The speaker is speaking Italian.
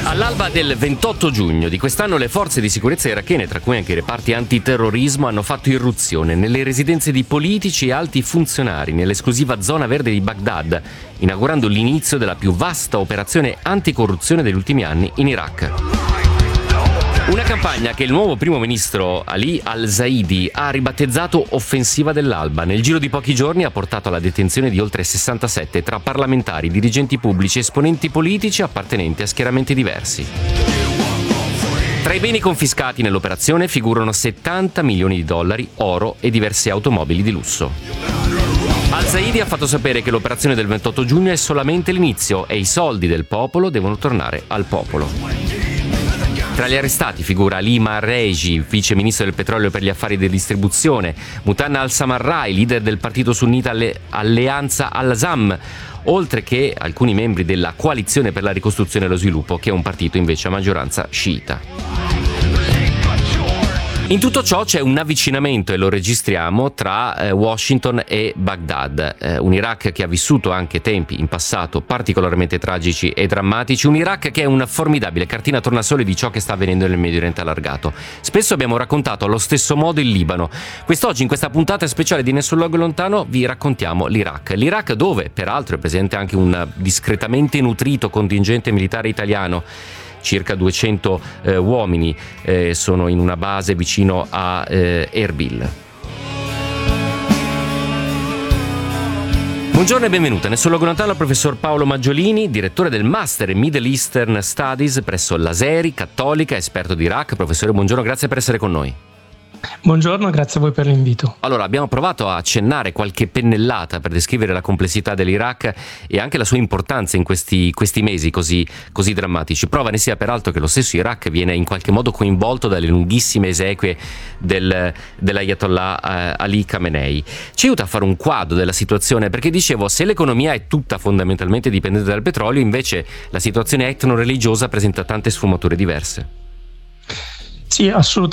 All'alba del 28 giugno di quest'anno le forze di sicurezza irachene, tra cui anche i reparti antiterrorismo, hanno fatto irruzione nelle residenze di politici e alti funzionari nell'esclusiva zona verde di Baghdad, inaugurando l'inizio della più vasta operazione anticorruzione degli ultimi anni in Iraq. Una campagna che il nuovo primo ministro Ali al-Zaidi ha ribattezzato Offensiva dell'Alba. Nel giro di pochi giorni ha portato alla detenzione di oltre 67 tra parlamentari, dirigenti pubblici e esponenti politici appartenenti a schieramenti diversi. Tra i beni confiscati nell'operazione figurano 70 milioni di dollari, oro e diverse automobili di lusso. Al-Zaidi ha fatto sapere che l'operazione del 28 giugno è solamente l'inizio e i soldi del popolo devono tornare al popolo. Tra gli arrestati figura Ali Marreji, vice ministro del petrolio per gli affari di distribuzione, Mutanna al-Samarrai, leader del partito sunnita Alleanza al-Azam, oltre che alcuni membri della Coalizione per la ricostruzione e lo sviluppo, che è un partito invece a maggioranza sciita. In tutto ciò c'è un avvicinamento, e lo registriamo, tra Washington e Baghdad, un Iraq che ha vissuto anche tempi in passato particolarmente tragici e drammatici, un Iraq che è una formidabile cartina tornasole di ciò che sta avvenendo nel Medio Oriente allargato. Spesso abbiamo raccontato allo stesso modo il Libano. Quest'oggi in questa puntata speciale di Nessun Luogo Lontano vi raccontiamo l'Iraq dove peraltro è presente anche un discretamente nutrito contingente militare italiano. Circa 200 uomini sono in una base vicino a Erbil. Buongiorno e benvenuta. Nessun Luogo Lontano al professor Paolo Maggiolini, direttore del Master in Middle Eastern Studies presso l'Azeri Cattolica, esperto di Iraq. Professore, buongiorno, grazie per essere con noi. Buongiorno, grazie a voi per l'invito. Allora, abbiamo provato a accennare qualche pennellata per descrivere la complessità dell'Iraq e anche la sua importanza in questi mesi così drammatici. Prova ne sia peraltro che lo stesso Iraq viene in qualche modo coinvolto dalle lunghissime esequie dell'Ayatollah Ali Khamenei. Ci aiuta a fare un quadro della situazione, perché dicevo, se l'economia è tutta fondamentalmente dipendente dal petrolio, invece la situazione etno-religiosa presenta tante sfumature diverse. Sì, assolutamente.